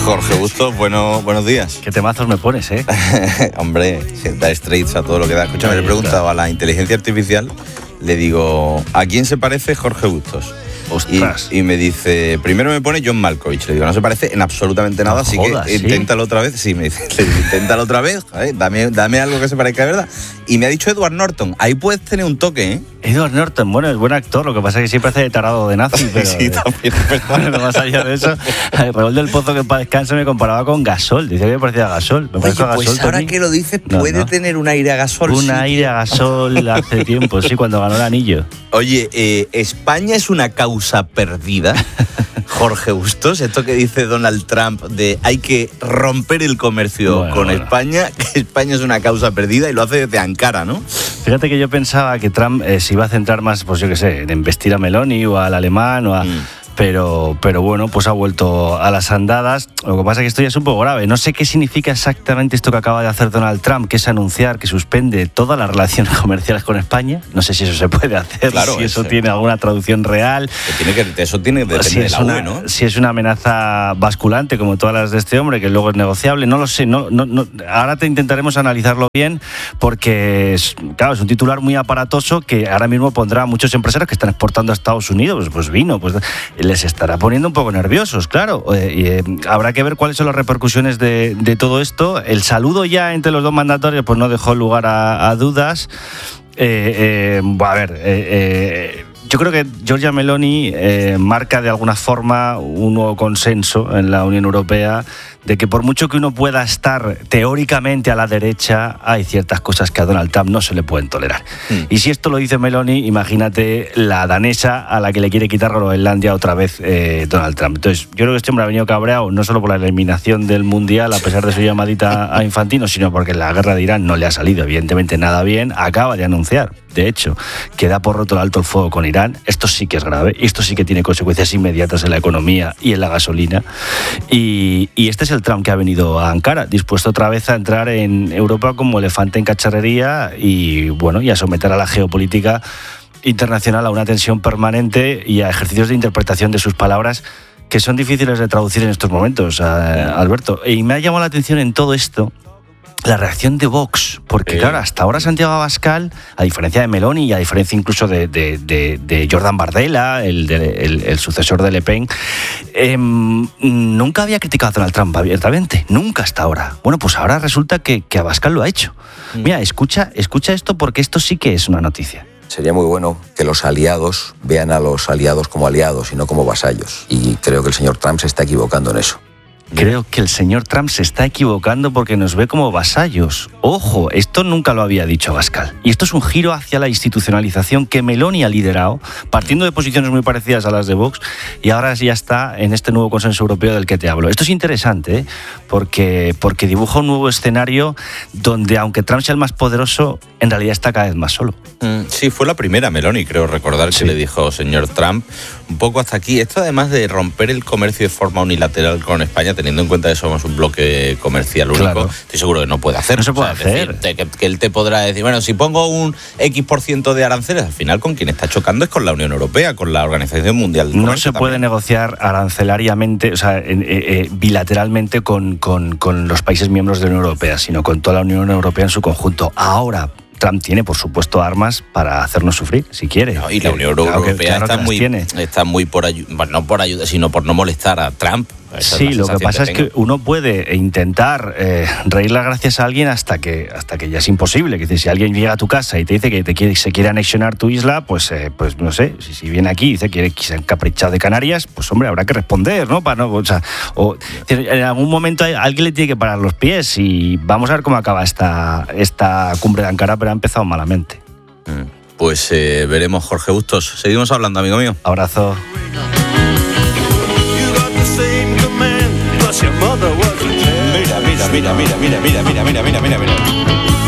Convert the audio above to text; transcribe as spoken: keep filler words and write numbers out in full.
Jorge Bustos, bueno, buenos días. Qué temazos me pones, ¿eh? Hombre, da Straits a todo lo que da. Escúchame, le he preguntado a la inteligencia artificial, le digo, ¿a quién se parece Jorge Bustos? Ostras. Y, y me dice, primero me pone John Malkovich. Le digo, no se parece en absolutamente nada, no así jodas, que ¿sí? Inténtalo otra vez. Sí, me dice, inténtalo otra vez, ¿eh? dame, dame algo que se parezca de verdad. Y me ha dicho Edward Norton, ahí puedes tener un toque, ¿eh? Edward Norton, bueno, es buen actor, lo que pasa es que siempre hace de tarado de nazi, pero... sí, también, bueno, más allá de eso, Raúl del Pozo, que para descanso, me comparaba con Gasol, decía que me parecía a Gasol. Me Oye, a pues Gasol, ahora Tony. que lo dices, puede no, no. tener un aire a Gasol. Un sí. aire a Gasol hace tiempo, sí, cuando ganó el anillo. Oye, eh, ¿España es una causa perdida? Jorge Bustos, esto que dice Donald Trump de hay que romper el comercio bueno, con bueno. España, que España es una causa perdida y lo hace desde Ankara, ¿no? Fíjate que yo pensaba que Trump eh, se iba a centrar más, pues yo qué sé, en embestir a Meloni o al alemán o a... Mm. Pero, pero bueno, pues ha vuelto a las andadas. Lo que pasa es que esto ya es un poco grave. No sé qué significa exactamente esto que acaba de hacer Donald Trump, que es anunciar que suspende todas las relaciones comerciales con España. No sé si eso se puede hacer, claro, si eso es, tiene alguna traducción real. Que tiene que, eso tiene que depender si de la una, U E, ¿no? Si es una amenaza basculante, como todas las de este hombre, que luego es negociable. No lo sé. No, no, no. Ahora te intentaremos analizarlo bien, porque, es, claro, es un titular muy aparatoso que ahora mismo pondrá a muchos empresarios que están exportando a Estados Unidos, pues, pues vino, pues les estará poniendo un poco nerviosos, claro. Eh, y, eh, habrá que ver cuáles son las repercusiones de, de todo esto. El saludo ya entre los dos mandatarios pues no dejó lugar a, a dudas. Eh, eh, a ver, eh, eh, yo creo que Giorgia Meloni eh, marca de alguna forma un nuevo consenso en la Unión Europea de que por mucho que uno pueda estar teóricamente a la derecha, hay ciertas cosas que a Donald Trump no se le pueden tolerar. Mm. Y si esto lo dice Meloni, imagínate la danesa a la que le quiere quitar Groenlandia otra vez eh, Donald Trump. Entonces, yo creo que este hombre ha venido cabreado no solo por la eliminación del Mundial, a pesar de su llamadita a Infantino, sino porque la guerra de Irán no le ha salido evidentemente nada bien. Acaba de anunciar, de hecho, que da por roto el alto el fuego con Irán. Esto sí que es grave, esto sí que tiene consecuencias inmediatas en la economía y en la gasolina. Y, y este es el Trump que ha venido a Ankara, dispuesto otra vez a entrar en Europa como elefante en cacharrería y, bueno, y a someter a la geopolítica internacional a una tensión permanente y a ejercicios de interpretación de sus palabras que son difíciles de traducir en estos momentos, Alberto. Y me ha llamado la atención en todo esto la reacción de Vox, porque eh. claro, hasta ahora Santiago Abascal, a diferencia de Meloni y a diferencia incluso de, de, de, de Jordan Bardella, el, de, el, el sucesor de Le Pen, eh, nunca había criticado a Donald Trump abiertamente, nunca hasta ahora. Bueno, pues ahora resulta que, que Abascal lo ha hecho. Mm. Mira, escucha, escucha esto porque esto sí que es una noticia. Sería muy bueno que los aliados vean a los aliados como aliados y no como vasallos. Y creo que el señor Trump se está equivocando en eso. Creo que el señor Trump se está equivocando porque nos ve como vasallos. Ojo, esto nunca lo había dicho Abascal. Y esto es un giro hacia la institucionalización que Meloni ha liderado, partiendo de posiciones muy parecidas a las de Vox, y ahora ya está en este nuevo consenso europeo del que te hablo. Esto es interesante, ¿eh? porque, porque dibuja un nuevo escenario donde, aunque Trump sea el más poderoso, en realidad está cada vez más solo. Mm, sí, fue la primera Meloni, creo recordar, que sí. le dijo, señor Trump, un poco hasta aquí. Esto además de romper el comercio de forma unilateral con España, teniendo en cuenta que somos un bloque comercial único, claro. estoy seguro que no puede hacer. No se puede o sea, hacer. Decir, que, que él te podrá decir, bueno, si pongo un X por ciento de aranceles, al final con quien está chocando es con la Unión Europea, con la Organización Mundial del Comercio. No se también. puede negociar arancelariamente, o sea, eh, eh, bilateralmente con, con, con los países miembros de la Unión Europea, sino con toda la Unión Europea en su conjunto. Ahora, Trump tiene, por supuesto, armas para hacernos sufrir, si quiere. No, y la Unión claro Europea que, claro está, muy, tiene. está muy por ayuda, bueno, no por ayuda, sino por no molestar a Trump. Esa sí, es lo que pasa que es que uno puede intentar eh, reír las gracias a alguien hasta que hasta que ya es imposible. Que si alguien llega a tu casa y te dice que te quiere, se quiere anexionar tu isla, pues eh, pues no sé, si, si viene aquí y dice que se ha encaprichado de Canarias, pues hombre, habrá que responder, ¿no? Para no o sea, o, en algún momento hay, alguien le tiene que parar los pies y vamos a ver cómo acaba esta, esta cumbre de Ankara, pero ha empezado malamente. Pues eh, veremos, Jorge Bustos. Seguimos hablando, amigo mío. Abrazo. Mira, mira, mira, mira, mira, mira, mira, mira, mira, mira, mira.